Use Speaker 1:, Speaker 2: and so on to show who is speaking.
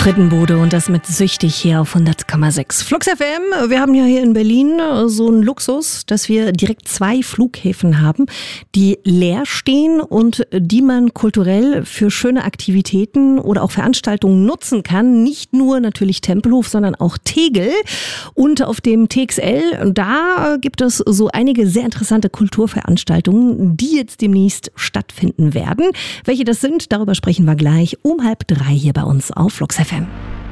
Speaker 1: Frittenbude und das mit Süchtig hier auf 100,6. Flux FM, wir haben ja hier in Berlin so einen Luxus, dass wir direkt 2 Flughäfen haben, die leer stehen und die man kulturell für schöne Aktivitäten oder auch Veranstaltungen nutzen kann. Nicht nur natürlich Tempelhof, sondern auch Tegel. Und auf dem TXL, da gibt es so einige sehr interessante Kulturveranstaltungen, die jetzt demnächst stattfinden werden. Welche das sind, darüber sprechen wir gleich um 2:30 hier bei uns auf Flux FM.